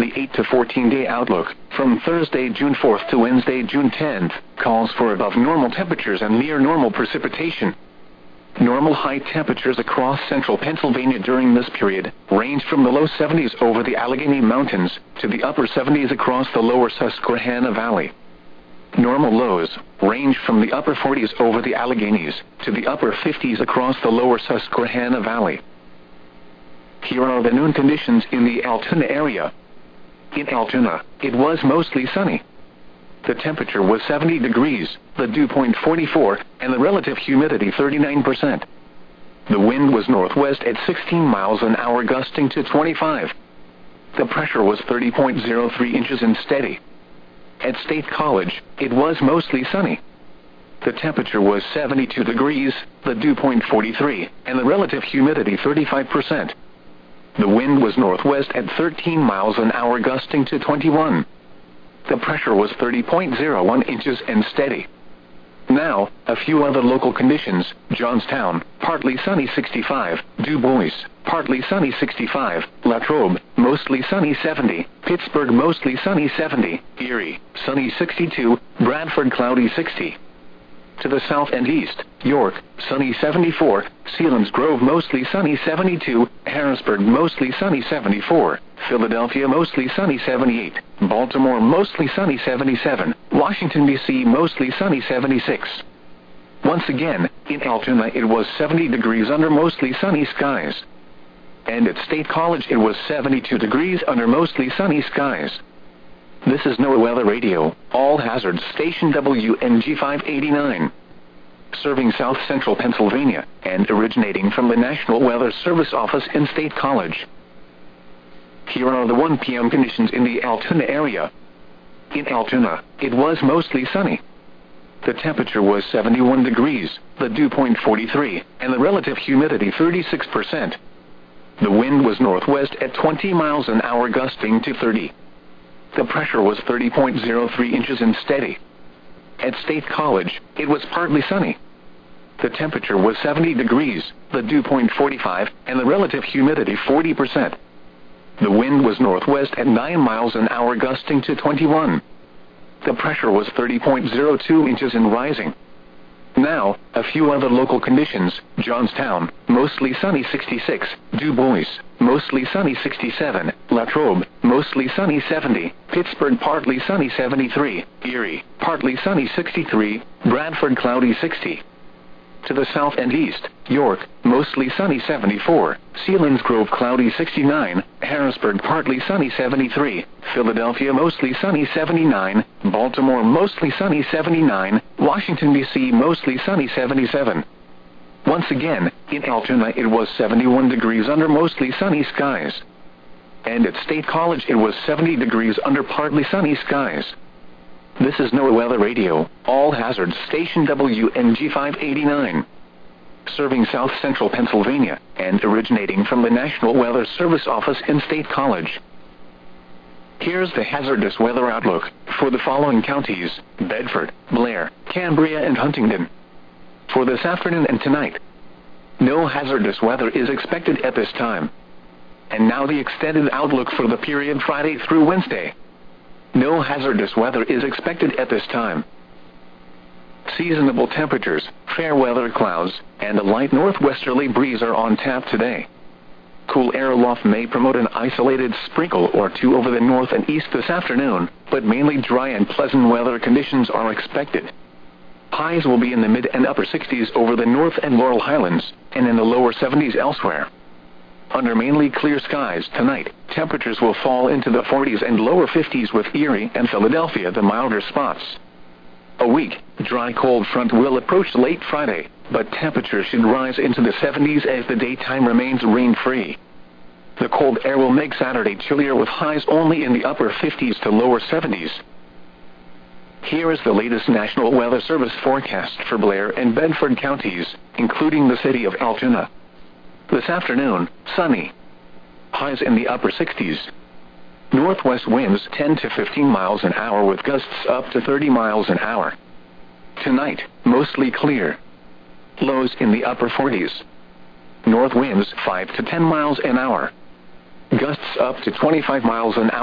the 8 to 14-day outlook, from Thursday, June 4th to Wednesday, June 10th, calls for above normal temperatures and near normal precipitation. Normal high temperatures across central Pennsylvania during this period range from the low 70s over the Allegheny Mountains to the upper 70s across the lower Susquehanna Valley. Normal lows range from the upper 40s over the Alleghenies to the upper 50s across the lower Susquehanna Valley. Here are the noon conditions in the Altoona area. In Altoona, it was mostly sunny. The temperature was 70 degrees, the dew point 44, and the relative humidity 39%. The wind was northwest at 16 miles an hour, gusting to 25. The pressure was 30.03 inches and steady. At State College, it was mostly sunny. The temperature was 72 degrees, the dew point 43, and the relative humidity 35%. The wind was northwest at 13 miles an hour, gusting to 21. The pressure was 30.01 inches and steady. Now, a few other local conditions. Johnstown, partly sunny 65. Du Bois, partly sunny 65. Latrobe, mostly sunny 70. Pittsburgh, mostly sunny 70. Erie, sunny 62. Bradford, cloudy 60. To the south and east, York, sunny 74. Selinsgrove, mostly sunny 72. Harrisburg, mostly sunny 74. Philadelphia, mostly sunny 78. Baltimore, mostly sunny 77. Washington, D.C., mostly sunny 76. Once again, in Altoona it was 70 degrees under mostly sunny skies. And at State College it was 72 degrees under mostly sunny skies. This is NOAA Weather Radio, all hazards station WNG 589. Serving south central Pennsylvania, and originating from the National Weather Service office in State College. Here are the 1 p.m. conditions in the Altoona area. In Altoona, it was mostly sunny. The temperature was 71 degrees, the dew point 43, and the relative humidity 36%. The wind was northwest at 20 miles an hour, gusting to 30. The pressure was 30.03 inches and steady. At State College, it was partly sunny. The temperature was 70 degrees, the dew point 45, and the relative humidity 40%. The wind was northwest at 9 miles an hour, gusting to 21. The pressure was 30.02 inches and rising. Now, a few other local conditions. Johnstown, mostly sunny 66. Du Bois, mostly sunny 67. Latrobe, mostly sunny 70. Pittsburgh, partly sunny 73. Erie, partly sunny 63. Bradford, cloudy 60. To the south and east, York, mostly sunny 74. Selinsgrove, cloudy 69. Harrisburg, partly sunny 73. Philadelphia, mostly sunny 79. Baltimore, mostly sunny 79. Washington, D.C., mostly sunny 77. Once again, in Altoona it was 71 degrees under mostly sunny skies. And at State College it was 70 degrees under partly sunny skies. This is NOAA Weather Radio, all hazards station WNG 589. Serving south central Pennsylvania, and originating from the National Weather Service office in State College. Here's the hazardous weather outlook for the following counties: Bedford, Blair, Cambria, and Huntingdon. For this afternoon and tonight, no hazardous weather is expected at this time. And now the extended outlook for the period Friday through Wednesday. No hazardous weather is expected at this time. Seasonable temperatures, fair weather clouds, and a light northwesterly breeze are on tap today. Cool air aloft may promote an isolated sprinkle or two over the north and east this afternoon, but mainly dry and pleasant weather conditions are expected. Highs will be in the mid and upper 60s over the north and Laurel Highlands, and in the lower 70s elsewhere. Under mainly clear skies tonight, temperatures will fall into the 40s and lower 50s, with Erie and Philadelphia the milder spots. A weak, dry cold front will approach late Friday, but temperatures should rise into the 70s as the daytime remains rain-free. The cold air will make Saturday chillier, with highs only in the upper 50s to lower 70s. Here is the latest National Weather Service forecast for Blair and Bedford counties, including the city of Altoona. This afternoon, sunny. Highs in the upper 60s. Northwest winds 10 to 15 miles an hour, with gusts up to 30 miles an hour. Tonight, mostly clear. Lows in the upper 40s. North winds 5 to 10 miles an hour. Gusts up to 25 miles an hour.